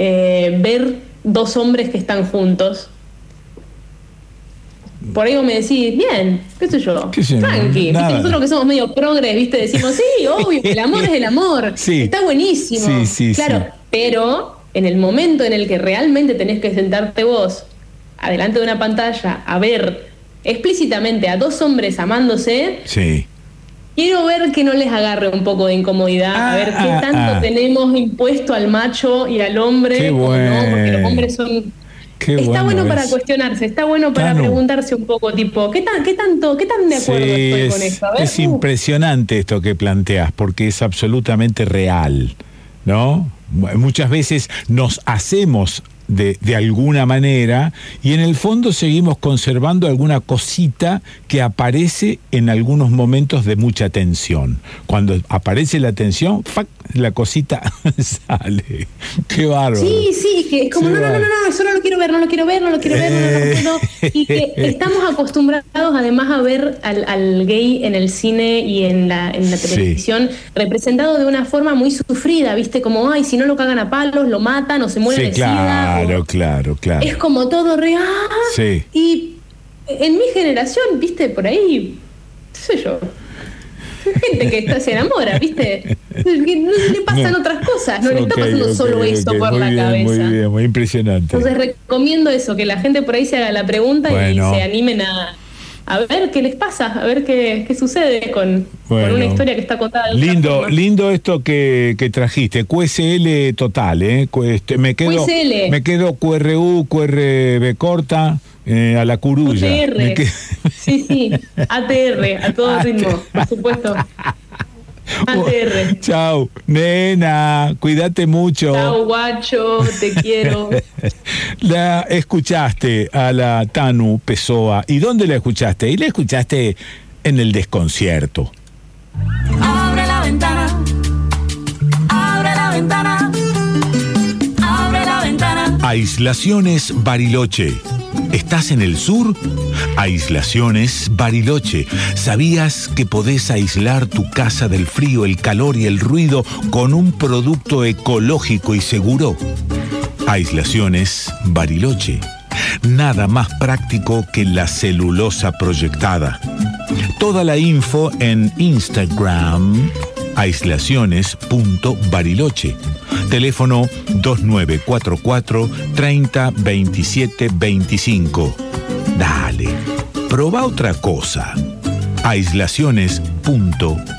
ver dos hombres que están juntos. Por ahí vos me decís, bien, qué sé yo, tranqui. ¿Viste? Nosotros que somos medio progres, ¿viste? Decimos, sí, obvio, el amor es el amor. Sí. Está buenísimo. Sí, claro, pero en el momento en el que realmente tenés que sentarte vos adelante de una pantalla a ver explícitamente a dos hombres amándose, quiero ver que no les agarre un poco de incomodidad, a ver qué tanto tenemos impuesto al macho y al hombre, o no, porque los hombres son... Está bueno para cuestionarse, está bueno para preguntarse un poco, tipo, ¿qué tan de acuerdo estoy con esto? A ver, es impresionante esto que planteas, porque es absolutamente real, ¿no? Muchas veces nos hacemos de alguna manera y en el fondo seguimos conservando alguna cosita que aparece en algunos momentos de mucha tensión. Cuando aparece la tensión, ¡fac!, la cosita sale. ¡Qué bárbaro! Sí, que es como, no, eso no lo quiero ver. Y que estamos acostumbrados además a ver al gay en el cine y en la televisión representado de una forma muy sufrida, ¿viste? Como, ay, si no lo cagan a palos, lo matan o se muere de sida. Claro. Es como todo real. Sí. Y en mi generación, viste, por ahí, qué sé yo, gente que se enamora, viste, no le pasan otras cosas, no le está pasando solo eso por la cabeza. Muy bien, muy impresionante. Entonces recomiendo eso, que la gente por ahí se haga la pregunta y se animen a ver qué les pasa, a ver qué sucede con una historia que está contada. Lindo esto que trajiste, QSL total, me quedo QRU, QRB corta, a la curulla. ATR, sí, ATR, a todo ritmo, por supuesto. ATR. Chau, nena, cuídate mucho. Chau, guacho, te quiero. La escuchaste a la Tanu Pessoa. ¿Y dónde la escuchaste? Y la escuchaste en el desconcierto. Abre la ventana. Abre la ventana. Abre la ventana. Aislaciones Bariloche. ¿Estás en el sur? Aislaciones Bariloche. ¿Sabías que podés aislar tu casa del frío, el calor y el ruido con un producto ecológico y seguro? Aislaciones Bariloche. Nada más práctico que la celulosa proyectada. Toda la info en Instagram, aislaciones.bariloche. Teléfono 2944 30 27 25. Dale, proba otra cosa. Aislaciones.bariloche.